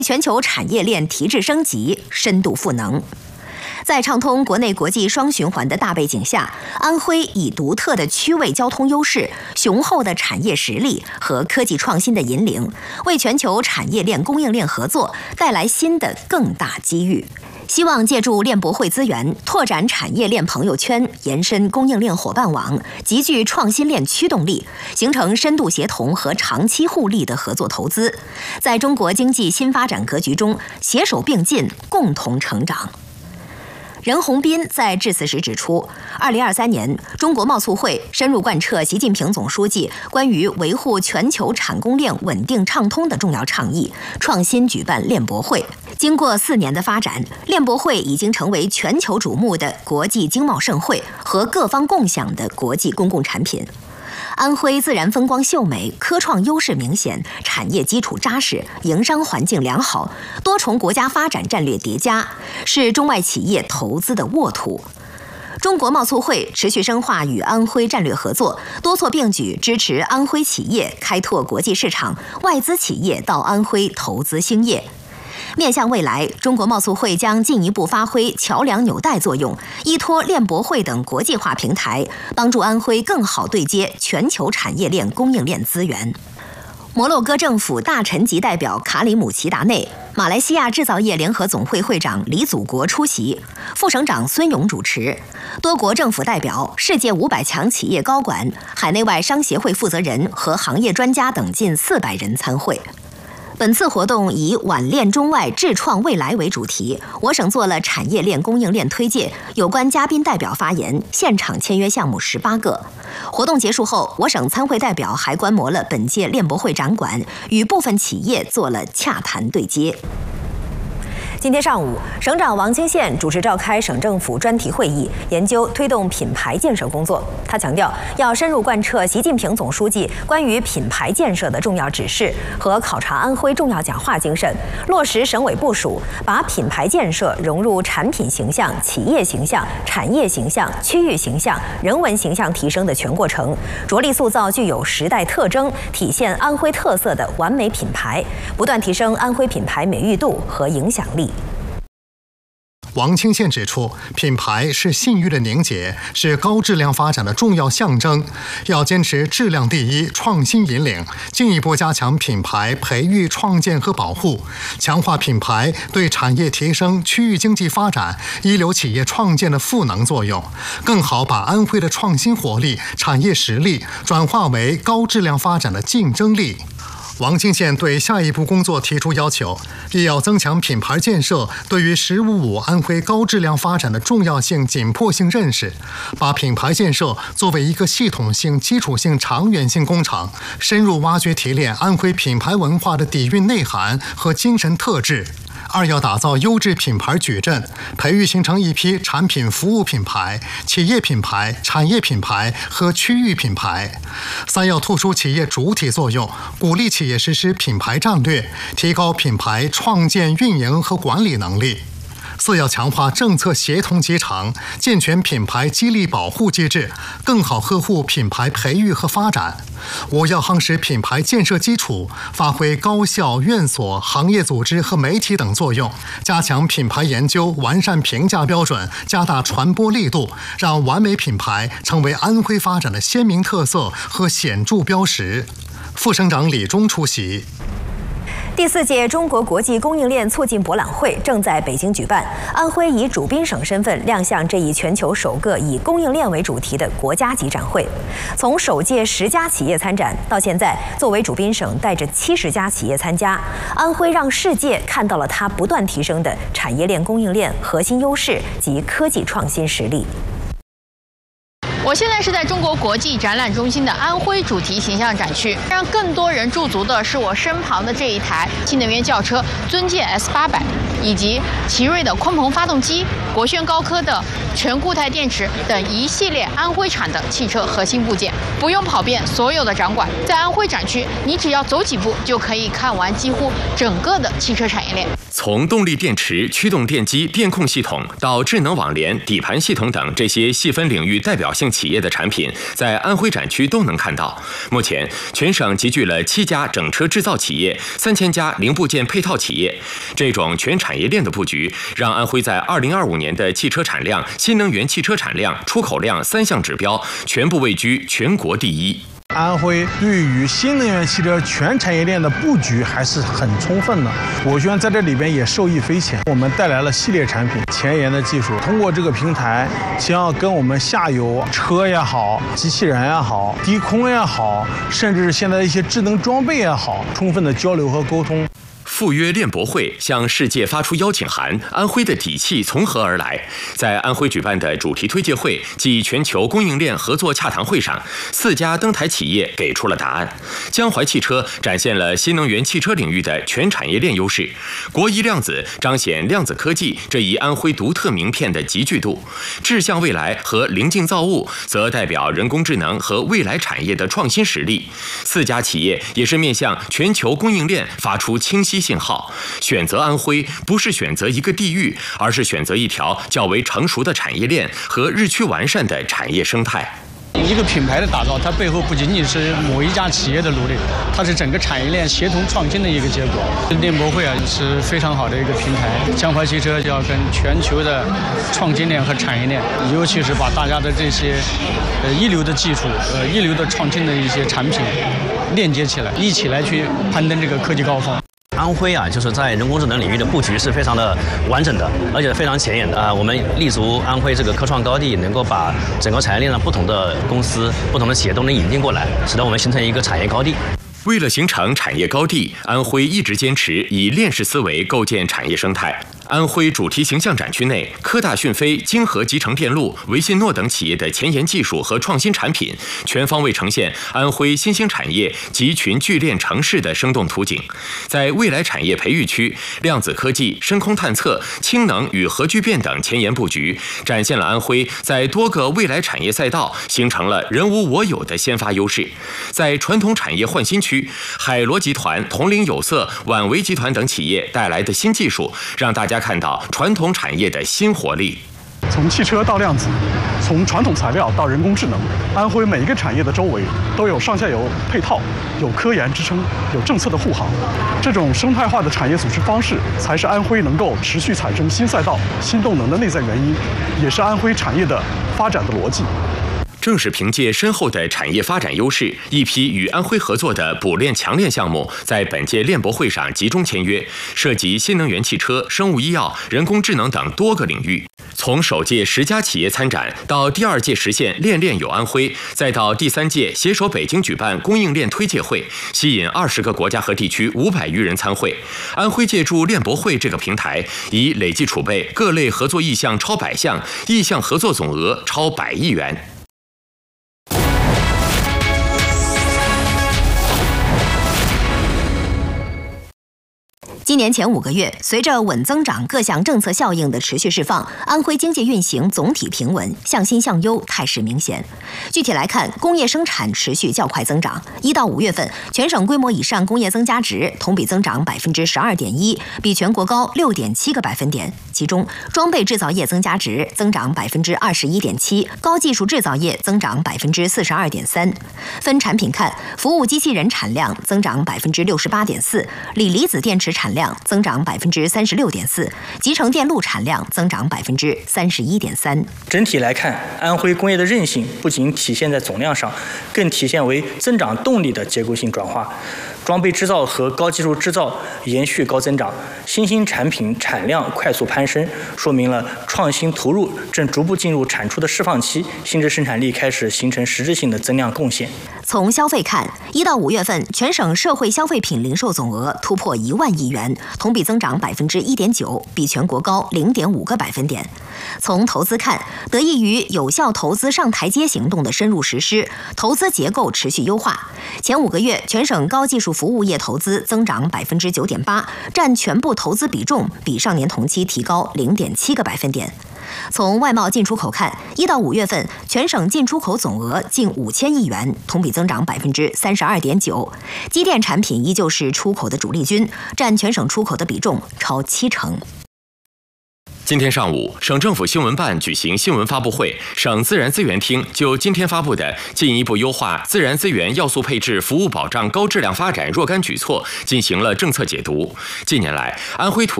全球产业链提质升级，深度赋能。在畅通国内国际双循环的大背景下，安徽以独特的区位交通优势、雄厚的产业实力和科技创新的引领，为全球产业链供应链合作带来新的更大机遇。希望借助链博会资源，拓展产业链朋友圈，延伸供应链伙伴网，集聚创新链驱动力，形成深度协同和长期互利的合作投资，在中国经济新发展格局中携手并进，共同成长。任鸿斌在致辞时指出，2023年中国贸促会深入贯彻习近平总书记关于维护全球产供链稳定畅通的重要倡议，创新举办链博会。经过4年的发展，链博会已经成为全球瞩目的国际经贸盛会和各方共享的国际公共产品。安徽自然风光秀美，科创优势明显，产业基础扎实，营商环境良好，多重国家发展战略叠加，是中外企业投资的沃土。中国贸促会持续深化与安徽战略合作，多措并举支持安徽企业开拓国际市场，外资企业到安徽投资兴业。面向未来，中国贸促会将进一步发挥桥梁纽带作用，依托链博会等国际化平台，帮助安徽更好对接全球产业链供应链资源。摩洛哥政府大臣级代表卡里姆齐达内、马来西亚制造业联合总会会长李祖国出席，副省长孙勇主持，多国政府代表、世界500强企业高管、海内外商协会负责人和行业专家等近400人参会。本次活动以挽链中外，智创未来为主题，我省做了产业链供应链推介，有关嘉宾代表发言，现场签约项目18个。活动结束后，我省参会代表还观摩了本届链博会展馆，与部分企业做了洽谈对接。今天上午，省长王清县主持召开省政府专题会议，研究推动品牌建设工作。他强调，要深入贯彻习近平总书记关于品牌建设的重要指示和考察安徽重要讲话精神，落实省委部署，把品牌建设融入产品形象、企业形象、产业形象、区域形象、人文形象提升的全过程，着力塑造具有时代特征、体现安徽特色的完美品牌，不断提升安徽品牌美誉度和影响力。 王清县指出，品牌是信誉的凝结，是高质量发展的重要象征。要坚持质量第一、创新引领，进一步加强品牌培育、创建和保护，强化品牌对产业提升、区域经济发展、一流企业创建的赋能作用，更好把安徽的创新活力、产业实力转化为高质量发展的竞争力。王清县对下一步工作提出要求，一要增强品牌建设对于“15+5”安徽高质量发展的重要性、紧迫性认识，把品牌建设作为一个系统性、基础性、长远性工程，深入挖掘提炼安徽品牌文化的底蕴内涵和精神特质。二要打造优质品牌矩阵，培育形成一批产品服务品牌、企业品牌、产业品牌和区域品牌。三要突出企业主体作用，鼓励企业实施品牌战略，提高品牌创建、运营和管理能力。四要强化政策协同集成，健全品牌激励保护机制，更好呵护品牌培育和发展。五要夯实品牌建设基础，发挥高校、院所、行业组织和媒体等作用，加强品牌研究，完善评价标准，加大传播力度，让完美品牌成为安徽发展的鲜明特色和显著标识。副省长李忠出席。 第4届中国国际供应链促进博览会正在北京举办，安徽以主宾省身份亮相这一全球首个以供应链为主题的国家级展会。从首届10家企业参展到现在，作为主宾省带着70家企业参加，安徽让世界看到了它不断提升的产业链供应链核心优势及科技创新实力。 我现在是在中国国际展览中心的安徽主题形象展区，让更多人驻足的是我身旁的这一台新能源轿车尊界 S800，以及奇瑞的鲲鹏发动机、国轩高科的全固态电池等一系列安徽产的汽车核心部件。不用跑遍所有的展馆，在安徽展区，你只要走几步就可以看完几乎整个的汽车产业链。 从动力电池、驱动电机、电控系统到智能网联、底盘系统等这些细分领域代表性企企业的产品在安徽展区都能看到。目前，全省集聚了7家整车制造企业、3000家零部件配套企业。这种全产业链的布局，让安徽在2025年的汽车产量、新能源汽车产量、出口量3项指标全部位居全国第一。 安徽对于新能源汽车全产业链的布局还是很充分的，我觉得在这里边也受益匪浅。我们带来了系列产品、前沿的技术，通过这个平台，将要跟我们下游车也好、机器人也好、低空也好，甚至现在一些智能装备也好，充分的交流和沟通。 赴约链博会向世界发出邀请函，安徽的底气从何而来？在安徽举办的主题推介会暨全球供应链合作洽谈会上，4家登台企业给出了答案。江淮汽车展现了新能源汽车领域的全产业链优势，国医量子彰显量子科技这一安徽独特名片的集聚度，志向未来和临近造物则代表人工智能和未来产业的创新实力。4家企业也是面向全球供应链发出清晰信号，选择安徽不是选择一个地域，而是选择一条较为成熟的产业链和日趋完善的产业生态。 一个品牌的打造，它背后不仅仅是某一家企业的努力，它是整个产业链协同创新的一个结果。链博会是非常好的一个平台，江淮汽车就要跟全球的创新链和产业链，尤其是把大家的这些一流的技术、一流的创新的一些产品链接起来，一起来去攀登这个科技高峰。 安徽就是在人工智能领域的布局是非常的完整的，而且非常前沿的。我们立足安徽这个科创高地，能够把整个产业链上不同的公司、不同的企业都能引进过来，使得我们形成一个产业高地。 为了形成产业高地，安徽一直坚持以链式思维构建产业生态。安徽主题形象展区内，科大讯飞、京河集成电路、维信诺等企业的前沿技术和创新产品，全方位呈现安徽新兴产业集群聚链城市的生动图景。在未来产业培育区，量子科技、深空探测、氢能与核聚变等前沿布局，展现了安徽在多个未来产业赛道形成了人无我有的先发优势。在传统产业换新区，海螺集团、铜陵有色、宛维集团等企业带来的新技术，让大家看到传统产业的新活力。 从汽车到量子，从传统材料到人工智能，安徽每一个产业的周围都有上下游配套，有科研支撑，有政策的护航。这种生态化的产业组织方式，才是安徽能够持续产生新赛道、新动能的内在原因，也是安徽产业的发展的逻辑。 正是凭借深厚的产业发展优势，一批与安徽合作的补链强链项目在本届链博会上集中签约，涉及新能源汽车、生物医药、人工智能等多个领域。从首届10家企业参展，到第2届实现链链有安徽，再到第3届携手北京举办供应链推介会，吸引20个国家和地区500余人参会。安徽借助链博会这个平台，已累计储备各类合作意向超100项，意向合作总额超100亿元。 今年前5个月，随着稳增长各项政策效应的持续释放，安徽经济运行总体平稳，向新向优态势明显。具体来看，工业生产持续较快增长。1到5月份，全省规模以上工业增加值同比增长12.1%，比全国高6.7个百分点。其中，装备制造业增加值增长21.7%，高技术制造业增长42.3%。分产品看，服务机器人产量增长68.4%，锂离子电池产量增长36.4%，集成电路产量增长31.3%。 整体来看，安徽工业的韧性不仅体现在总量上，更体现为增长动力的结构性转化。装备制造和高技术制造延续高增长，新兴产品产量快速攀升，说明了创新投入正逐步进入产出的释放期，新质生产力开始形成实质性的增量贡献。 从消费看，1到5月份，全省社会消费品零售总额突破1万亿元，同比增长1.9%，比全国高0.5个百分点。从投资看，得益于有效投资上台阶行动的深入实施，投资结构持续优化。前5个月，全省高技术服务业投资增长9.8%，占全部投资比重比上年同期提高0.7个百分点。从外贸进出口看，1到5月份，全省进出口总额近5000亿元，同比增长32.9%。机电产品依旧是出口的主力军，占全省出口的比重超70%。 今天上午，省政府新闻办举行新闻发布会，省自然资源厅就今天发布的进一步优化自然资源要素配置服务保障高质量发展若干举措进行了政策解读。近年来，安徽土